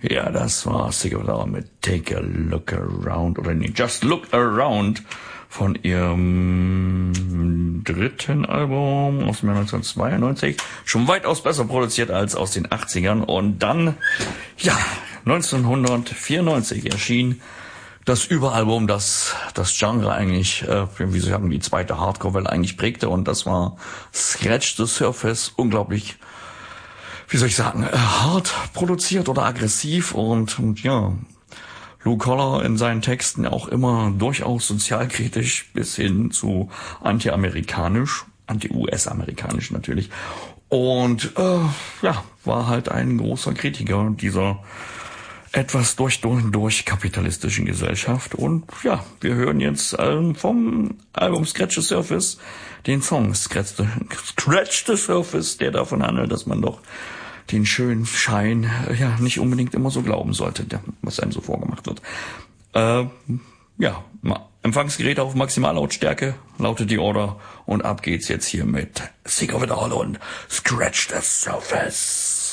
Ja, das war Sick of It All mit Take a Look Around oder nee, Just Look Around von ihrem dritten Album aus dem Jahr 1992. Schon weitaus besser produziert als aus den 80ern. Und dann, ja, 1994 erschien das Überalbum, das Genre eigentlich, wie Sie sagen, die zweite Hardcore-Welle eigentlich prägte. Und das war Scratch the Surface. Unglaublich, wie soll ich sagen, hart produziert oder aggressiv und ja, Lou Koller in seinen Texten auch immer durchaus sozialkritisch bis hin zu anti-amerikanisch, anti-US-amerikanisch natürlich. Und ja, war halt ein großer Kritiker dieser etwas durch kapitalistischen Gesellschaft. Und ja, wir hören jetzt vom Album Scratch the Surface den Song Scratch the Surface, der davon handelt, dass man doch den schönen Schein ja nicht unbedingt immer so glauben sollte, was einem so vorgemacht wird. Ja, Empfangsgerät auf Maximallautstärke lautet die Order und ab geht's jetzt hier mit Sick of It All und Scratch the Surface.